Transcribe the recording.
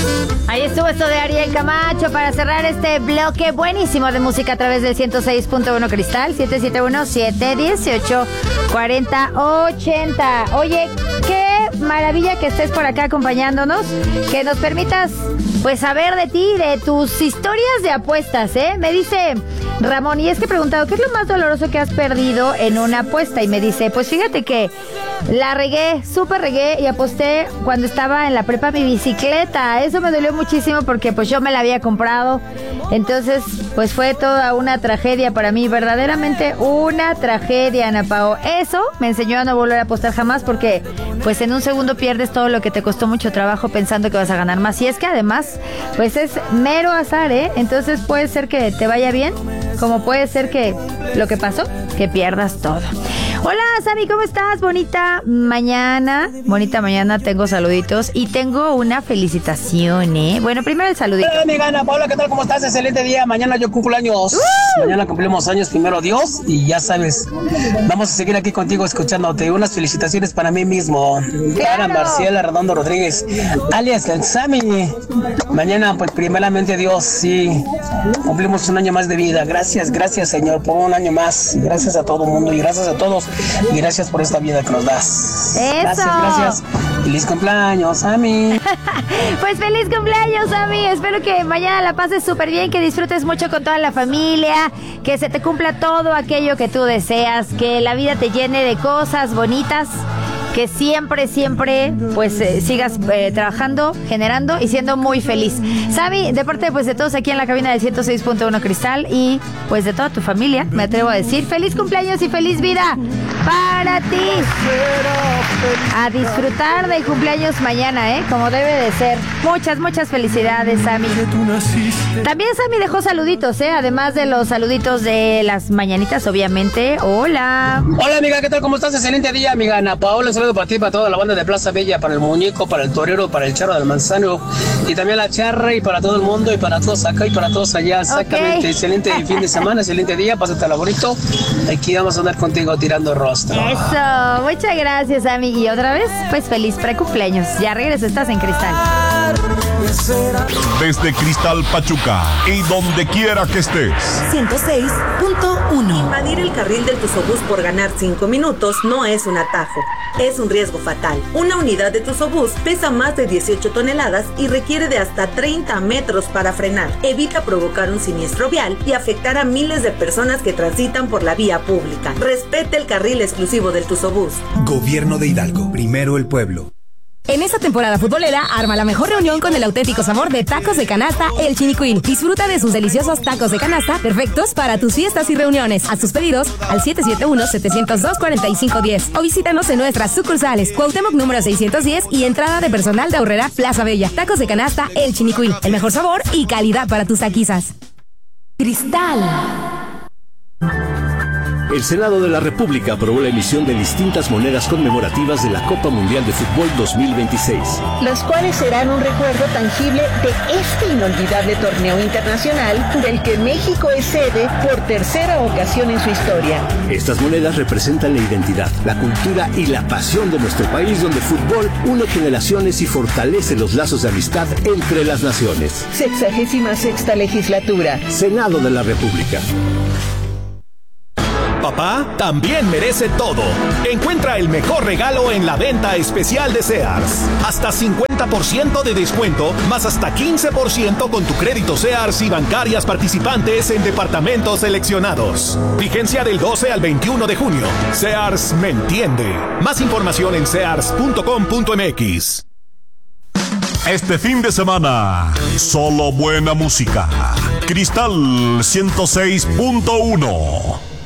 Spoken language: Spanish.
Ahí estuvo esto de Ariel Camacho para cerrar este bloque buenísimo de música a través del 106.1 Cristal, 771-718-4080. Oye, qué maravilla que estés por acá acompañándonos, que nos permitas pues saber de ti, de tus historias de apuestas, ¿eh? Me dice Ramón, y es que he preguntado, ¿qué es lo más doloroso que has perdido en una apuesta? Y me dice, pues fíjate que la regué, súper regué y aposté cuando estaba en la prepa mi bicicleta. Eso me dolió muchísimo porque pues yo me la había comprado. Entonces, pues fue toda una tragedia para mí, verdaderamente una tragedia, Ana Pao. Eso me enseñó a no volver a apostar jamás porque pues en un segundo pierdes todo lo que te costó mucho trabajo pensando que vas a ganar más. Y es que además, pues es mero azar, ¿eh? Entonces puede ser que te vaya bien, como puede ser que lo que pasó, que pierdas todo. Hola, Sammy, ¿cómo estás? Bonita mañana, tengo saluditos y tengo una felicitación, ¿eh? Bueno, primero el saludito. Hola, amiga Ana Paula, ¿qué tal? ¿Cómo estás? Excelente día, mañana yo cumplo años. Mañana cumplimos años, primero Dios, y ya sabes, vamos a seguir aquí contigo escuchándote. Unas felicitaciones para mí mismo. Clara Marciela Redondo Rodríguez, alias el Sammy. Mañana, pues primeramente Dios, sí, cumplimos un año más de vida. Gracias, Señor, por un año más. Gracias a todo el mundo y gracias a todos. Y gracias por esta vida que nos das. Eso. Gracias. Feliz cumpleaños, Sammy. Pues feliz cumpleaños, Sammy. Espero que mañana la pases súper bien, que disfrutes mucho con toda la familia, que se te cumpla todo aquello que tú deseas, que la vida te llene de cosas bonitas, que siempre, pues sigas trabajando, generando y siendo muy feliz. Sammy, de parte pues de todos aquí en la cabina del 106.1 Cristal y pues de toda tu familia, me atrevo a decir, feliz cumpleaños y feliz vida para ti. A disfrutar del cumpleaños mañana, como debe de ser. Muchas felicidades, Sammy. También Sammy dejó saluditos, además de los saluditos de las mañanitas, obviamente. Hola. Hola, amiga, ¿qué tal? ¿Cómo estás? Excelente día, amiga Ana Paola. Un saludo para ti, para toda la banda de Plaza Bella, para el muñeco, para el torero, para el charro del manzano y también la charra y para todo el mundo y para todos acá y para todos allá. Exactamente. Okay. Excelente fin de semana, excelente día, pásatela bonito. Aquí vamos a andar contigo tirando rostro. Eso, muchas gracias, Ami. Y otra vez, pues feliz precumpleaños. Ya regreso, estás en Cristal. Desde Cristal Pachuca y donde quiera que estés. 106.1. Invadir el carril del Tusobús por ganar 5 minutos no es un atajo, es un riesgo fatal. Una unidad de Tusobús pesa más de 18 toneladas y requiere de hasta 30 metros para frenar. Evita provocar un siniestro vial y afectar a miles de personas que transitan por la vía pública. Respete el carril exclusivo del Tusobús. Gobierno de Hidalgo, primero el pueblo. En esta temporada futbolera, arma la mejor reunión con el auténtico sabor de tacos de canasta El Chinicuil. Disfruta de sus deliciosos tacos de canasta, perfectos para tus fiestas y reuniones. Haz tus pedidos al 771-702-4510 o visítanos en nuestras sucursales Cuauhtémoc número 610 y entrada de personal de Aurrera Plaza Bella. Tacos de canasta El Chinicuil, el mejor sabor y calidad para tus taquizas. Cristal. El Senado de la República aprobó la emisión de distintas monedas conmemorativas de la Copa Mundial de Fútbol 2026. Los cuales serán un recuerdo tangible de este inolvidable torneo internacional del que México es sede por tercera ocasión en su historia. Estas monedas representan la identidad, la cultura y la pasión de nuestro país, donde el fútbol une generaciones y fortalece los lazos de amistad entre las naciones. 66ª legislatura. Senado de la República. Papá también merece todo. Encuentra el mejor regalo en la venta especial de Sears. Hasta 50% de descuento, más hasta 15% con tu crédito Sears y bancarias participantes en departamentos seleccionados. Vigencia del 12 al 21 de junio. Sears me entiende. Más información en sears.com.mx. Este fin de semana, solo buena música. Cristal 106.1.